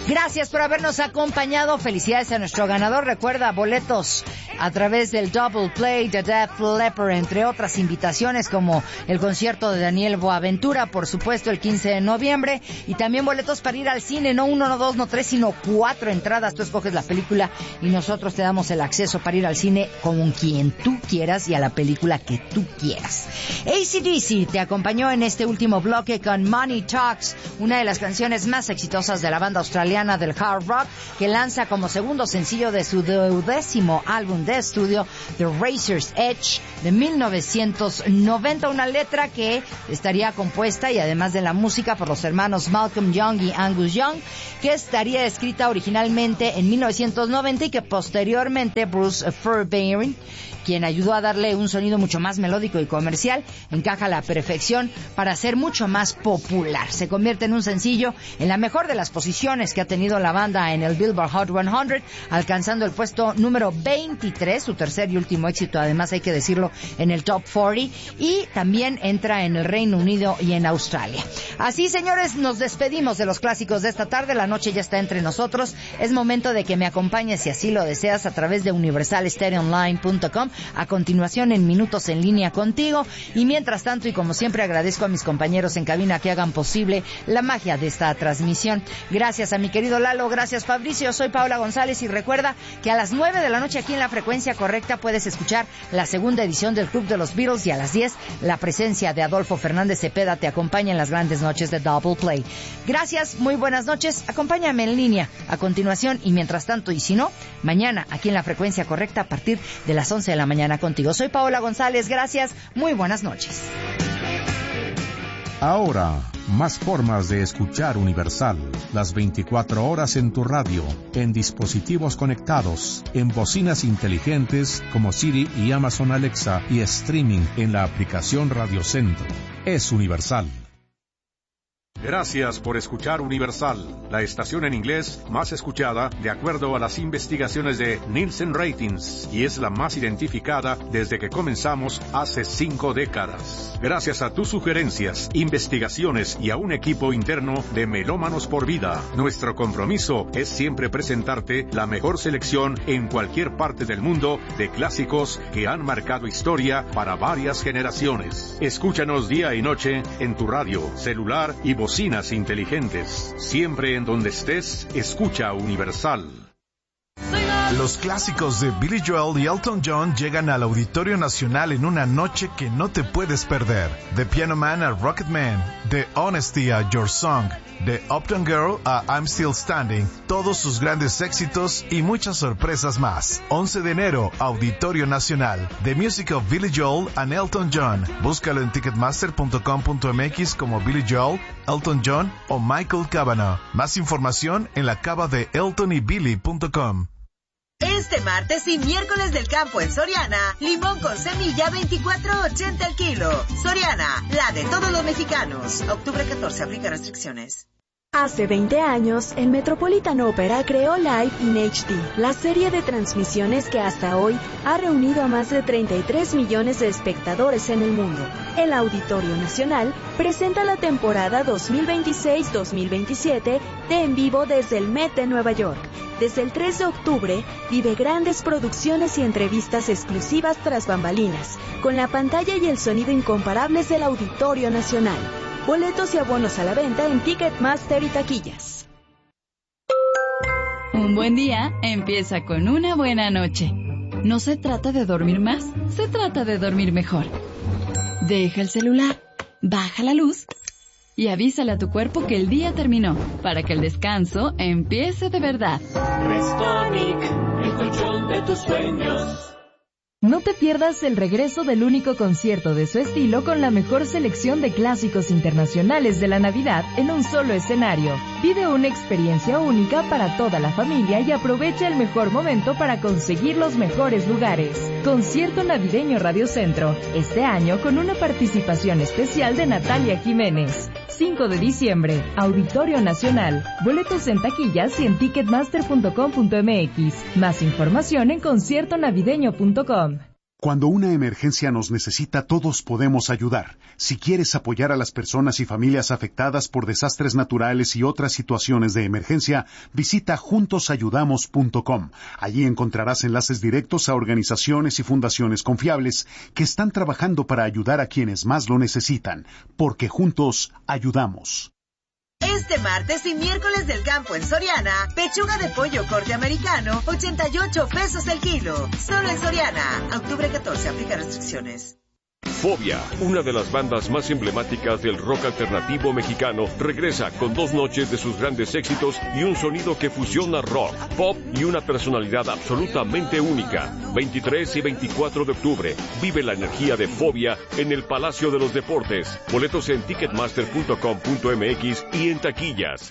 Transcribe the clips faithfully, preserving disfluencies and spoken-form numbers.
Gracias por habernos acompañado. Felicidades a nuestro ganador. Recuerda, boletos a través del Double Play de Def Leppard, entre otras invitaciones como el concierto de Daniel Boaventura, por supuesto, el quince de noviembre, y también boletos para ir al cine, no uno, no dos, no tres, sino cuatro entradas. Tú escoges la película y nosotros te damos el acceso para ir al cine con quien tú quieras y a la película que tú quieras. A C D C te acompañó en este último bloque con Money Talks, una de las canciones más exitosas de la banda australiana del hard rock, que lanza como segundo sencillo de su duodécimo álbum de estudio, The Razor's Edge, de mil novecientos noventa, una letra que estaría compuesta, y además de la música, por los hermanos Malcolm Young y Angus Young, que estaría escrita originalmente en mil novecientos noventa y que posteriormente Bruce Fairbairn, quien ayudó a darle un sonido mucho más melódico y comercial, encaja a la perfección para ser mucho más popular. Se convierte en un sencillo en la mejor de las posiciones que ha tenido la banda en el Billboard Hot cien, alcanzando el puesto número veintitrés, su tercer y último éxito, además hay que decirlo, en el Top cuarenta, y también entra en el Reino Unido y en Australia. Así, señores, nos despedimos de los clásicos de esta tarde. La noche ya está entre nosotros. Es momento de que me acompañes, si así lo deseas, a través de universal stereo online punto com. A continuación, en Minutos en Línea contigo. Y mientras tanto, y como siempre, agradezco a mis compañeros en cabina que hagan posible la magia de esta transmisión. Gracias a mi querido Lalo, gracias Fabricio, soy Paola González, y recuerda que a las nueve de la noche aquí en La Frecuencia Correcta puedes escuchar la segunda edición del Club de los Beatles, y a las diez la presencia de Adolfo Fernández Cepeda te acompaña en las grandes noches de Double Play. Gracias, muy buenas noches, acompáñame en línea a continuación, y mientras tanto, y si no, mañana aquí en La Frecuencia Correcta a partir de las once de la mañana contigo. Soy Paola González, gracias, muy buenas noches. Ahora, más formas de escuchar Universal. Las veinticuatro horas en tu radio, en dispositivos conectados, en bocinas inteligentes como Siri y Amazon Alexa, y streaming en la aplicación Radio Centro. Es Universal. Gracias por escuchar Universal, la estación en inglés más escuchada de acuerdo a las investigaciones de Nielsen Ratings, y es la más identificada desde que comenzamos hace cinco décadas. Gracias a tus sugerencias, investigaciones y a un equipo interno de Melómanos por Vida, nuestro compromiso es siempre presentarte la mejor selección en cualquier parte del mundo de clásicos que han marcado historia para varias generaciones. Escúchanos día y noche en tu radio, celular y bocinas inteligentes. Siempre en donde estés, escucha Universal. Los clásicos de Billy Joel y Elton John llegan al Auditorio Nacional en una noche que no te puedes perder. De Piano Man a Rocket Man, de Honesty a Your Song, de Uptown Girl a I'm Still Standing, todos sus grandes éxitos y muchas sorpresas más. once de enero, Auditorio Nacional. The Music of Billy Joel and Elton John. Búscalo en ticketmaster punto com punto m x como Billy Joel, Elton John o Michael Cavanaugh. Más información en la cava de elton y billy punto com. Este martes y miércoles del campo en Soriana, limón con semilla veinticuatro ochenta el kilo. Soriana, la de todos los mexicanos. Octubre catorce, aplica restricciones. Hace veinte años, el Metropolitan Opera creó Live in H D, la serie de transmisiones que hasta hoy ha reunido a más de treinta y tres millones de espectadores en el mundo. El Auditorio Nacional presenta la temporada dos mil veintiséis dos mil veintisiete de En Vivo desde el Met de Nueva York. Desde el tres de octubre, vive grandes producciones y entrevistas exclusivas tras bambalinas, con la pantalla y el sonido incomparables del Auditorio Nacional. Boletos y abonos a la venta en Ticketmaster y taquillas. Un buen día empieza con una buena noche. No se trata de dormir más, se trata de dormir mejor. Deja el celular, baja la luz y avísale a tu cuerpo que el día terminó, para que el descanso empiece de verdad. Restonic, el colchón de tus sueños. No te pierdas el regreso del único concierto de su estilo con la mejor selección de clásicos internacionales de la Navidad en un solo escenario. Vive una experiencia única para toda la familia y aprovecha el mejor momento para conseguir los mejores lugares. Concierto navideño Radio Centro, este año con una participación especial de Natalia Jiménez. cinco de diciembre, Auditorio Nacional. Boletos en taquillas y en ticketmaster punto com punto m x. Más información en concierto navideño punto com. Cuando una emergencia nos necesita, todos podemos ayudar. Si quieres apoyar a las personas y familias afectadas por desastres naturales y otras situaciones de emergencia, visita juntos ayudamos punto com. Allí encontrarás enlaces directos a organizaciones y fundaciones confiables que están trabajando para ayudar a quienes más lo necesitan, porque juntos ayudamos. Este martes y miércoles del campo en Soriana, pechuga de pollo corte americano, ochenta y ocho pesos el kilo. Solo en Soriana. Octubre catorce, aplica restricciones. Fobia, una de las bandas más emblemáticas del rock alternativo mexicano, regresa con dos noches de sus grandes éxitos y un sonido que fusiona rock, pop y una personalidad absolutamente única. veintitrés y veinticuatro de octubre, vive la energía de Fobia en el Palacio de los Deportes. Boletos en ticketmaster punto com punto m x y en taquillas.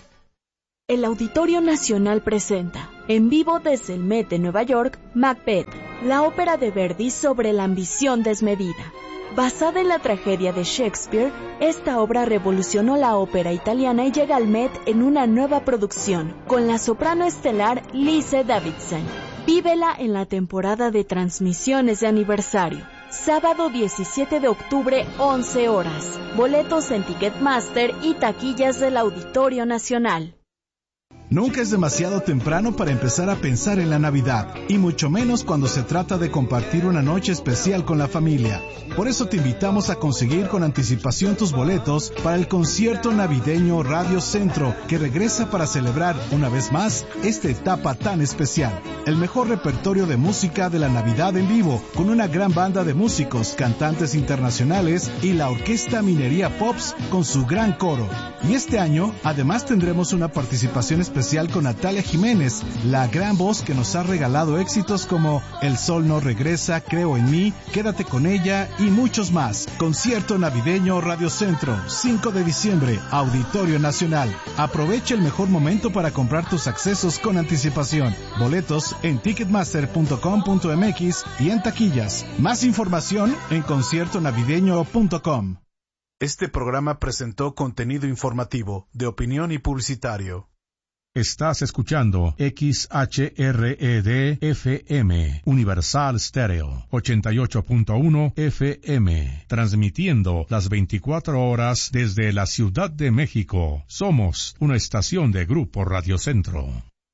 El Auditorio Nacional presenta, en vivo desde el Met de Nueva York, Macbeth, la ópera de Verdi sobre la ambición desmedida. Basada en la tragedia de Shakespeare, esta obra revolucionó la ópera italiana y llega al Met en una nueva producción, con la soprano estelar Lise Davidson. Vívela en la temporada de transmisiones de aniversario. Sábado diecisiete de octubre, once horas. Boletos en Ticketmaster y taquillas del Auditorio Nacional. Nunca es demasiado temprano para empezar a pensar en la Navidad, y mucho menos cuando se trata de compartir una noche especial con la familia. Por eso te invitamos a conseguir con anticipación tus boletos para el concierto navideño Radio Centro, que regresa para celebrar una vez más esta etapa tan especial. El mejor repertorio de música de la Navidad en vivo, con una gran banda de músicos, cantantes internacionales y la Orquesta Minería Pops con su gran coro. Y este año, además tendremos una participación especial especial con Natalia Jiménez, la gran voz que nos ha regalado éxitos como El Sol no regresa, Creo en mí, Quédate con ella y muchos más. Concierto navideño Radio Centro, cinco de diciembre, Auditorio Nacional. Aprovecha el mejor momento para comprar tus accesos con anticipación. Boletos en ticketmaster punto com punto m x y en taquillas. Más información en concierto navideño punto com. Este programa presentó contenido informativo, de opinión y publicitario. Estás escuchando X H R E D F M, Universal Stereo, ochenta y ocho punto uno F M, transmitiendo las veinticuatro horas desde la Ciudad de México. Somos una estación de Grupo Radio Centro.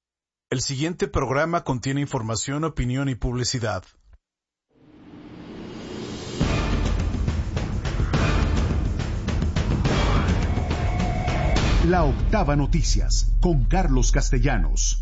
El siguiente programa contiene información, opinión y publicidad. La Octava Noticias, con Carlos Castellanos.